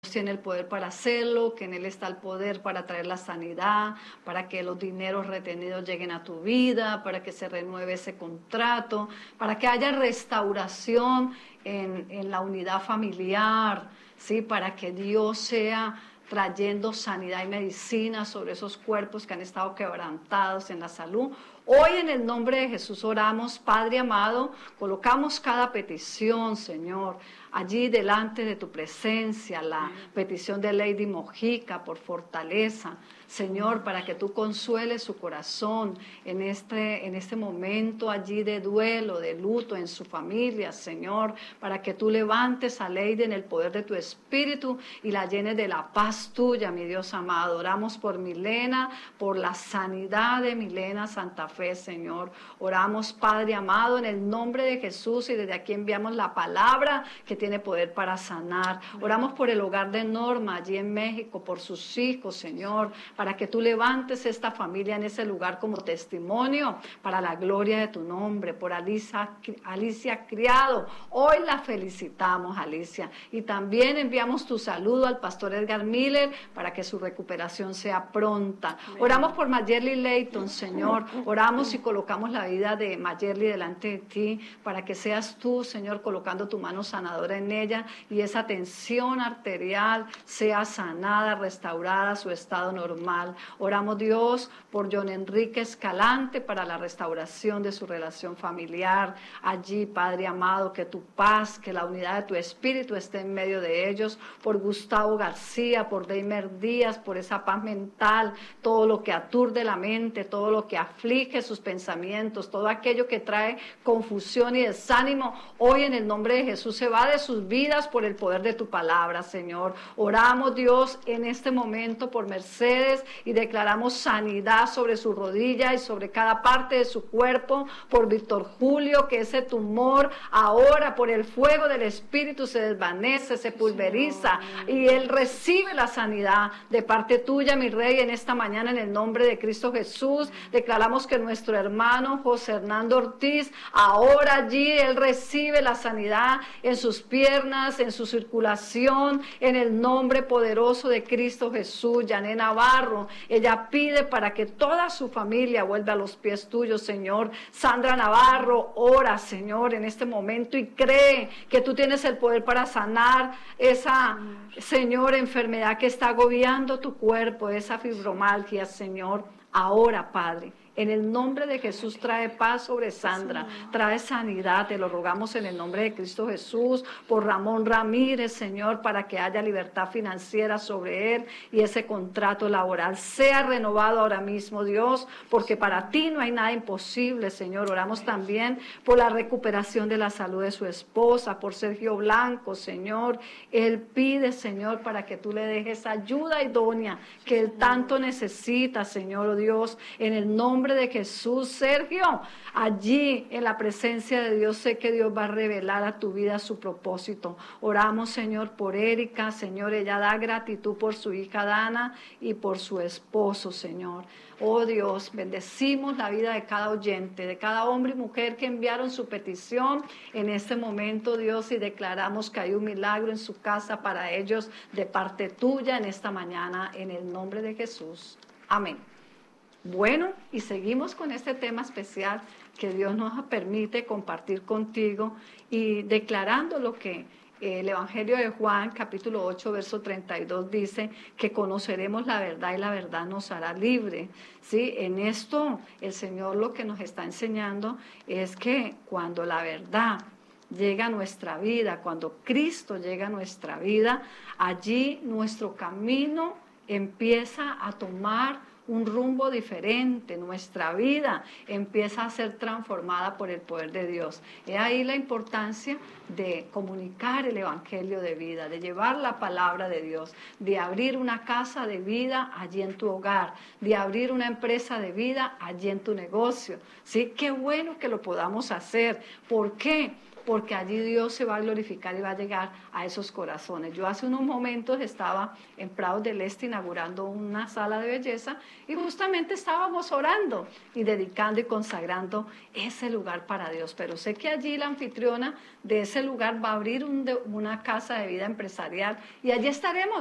tiene el poder para hacerlo, que en Él está el poder para traer la sanidad, para que los dineros retenidos lleguen a tu vida, para que se renueve ese contrato, para que haya restauración en la unidad familiar, ¿sí? Para que Dios sea trayendo sanidad y medicina sobre esos cuerpos que han estado quebrantados en la salud. Hoy en el nombre de Jesús oramos, Padre amado, colocamos cada petición, Señor, allí delante de tu presencia, la petición de Lady Mojica por fortaleza, Señor, para que tú consueles su corazón en este momento allí de duelo, de luto en su familia, Señor, para que tú levantes a Lady en el poder de tu Espíritu y la llenes de la paz tuya, mi Dios amado. Oramos por Milena, por la sanidad de Milena Santa Fe, Señor. Oramos, Padre amado, en el nombre de Jesús, y desde aquí enviamos la palabra que tiene poder para sanar. Oramos por el hogar de Norma allí en México, por sus hijos, Señor, para que tú levantes esta familia en ese lugar como testimonio para la gloria de tu nombre. Por Alicia Criado, hoy la felicitamos, Alicia, y también enviamos tu saludo al pastor Edgar Miller para que su recuperación sea pronta. Oramos por Mayerly Layton, Señor, oramos y colocamos la vida de Mayerly delante de ti para que seas tú, Señor, colocando tu mano sanadora en ella y esa tensión arterial sea sanada, restaurada a su estado normal. Oramos, Dios, por John Enrique Escalante para la restauración de su relación familiar. Allí, Padre amado, que tu paz, que la unidad de tu espíritu esté en medio de ellos. Por Gustavo García, por Deimer Díaz, por esa paz mental, todo lo que aturde la mente, todo lo que aflige sus pensamientos, todo aquello que trae confusión y desánimo, hoy en el nombre de Jesús se va de sus vidas por el poder de tu palabra, Señor. Oramos, Dios, en este momento por Mercedes y declaramos sanidad sobre su rodilla y sobre cada parte de su cuerpo. Por Víctor Julio, que ese tumor ahora por el fuego del Espíritu se desvanece, se pulveriza, y él recibe la sanidad de parte tuya, mi Rey, en esta mañana en el nombre de Cristo Jesús. Declaramos que nuestro hermano José Hernando Ortiz, ahora allí él recibe la sanidad en sus piernas, en su circulación, en el nombre poderoso de Cristo Jesús. Yané Navarro, ella pide para que toda su familia vuelva a los pies tuyos, Señor. Sandra Navarro ora, Señor, en este momento y cree que tú tienes el poder para sanar esa, Señor, enfermedad que está agobiando tu cuerpo, esa fibromialgia, Señor. Ahora, Padre, en el nombre de Jesús, trae paz sobre Sandra, trae sanidad, te lo rogamos en el nombre de Cristo Jesús. Por Ramón Ramírez, Señor, para que haya libertad financiera sobre él y ese contrato laboral sea renovado ahora mismo, Dios, porque para ti no hay nada imposible, Señor. Oramos también por la recuperación de la salud de su esposa, por Sergio Blanco, Señor. Él pide, Señor, para que tú le dejes ayuda idónea que él tanto necesita, Señor, oh Dios, en el nombre de Jesús. Sergio, allí en la presencia de Dios, sé que Dios va a revelar a tu vida su propósito. Oramos, Señor, por Erika, Señor, ella da gratitud por su hija Dana y por su esposo, Señor. Oh Dios, bendecimos la vida de cada oyente, de cada hombre y mujer que enviaron su petición en este momento, Dios, y declaramos que hay un milagro en su casa para ellos de parte tuya en esta mañana, en el nombre de Jesús. Amén. Bueno, y seguimos con este tema especial que Dios nos permite compartir contigo y declarando lo que el Evangelio de Juan, capítulo 8, verso 32, dice que conoceremos la verdad y la verdad nos hará libre. ¿Sí? En esto el Señor lo que nos está enseñando es que cuando la verdad llega a nuestra vida, cuando Cristo llega a nuestra vida, allí nuestro camino empieza a tomar un rumbo diferente, nuestra vida empieza a ser transformada por el poder de Dios. Es ahí la importancia de comunicar el evangelio de vida, de llevar la palabra de Dios, de abrir una casa de vida allí en tu hogar, de abrir una empresa de vida allí en tu negocio. ¿Sí? Qué bueno que lo podamos hacer. ¿Por qué? porque allí Dios se va a glorificar y va a llegar a esos corazones. Yo hace unos momentos estaba en Prados del Este inaugurando una sala de belleza y justamente estábamos orando y dedicando y consagrando ese lugar para Dios. Pero sé que allí la anfitriona de ese lugar va a abrir una casa de vida empresarial y allí estaremos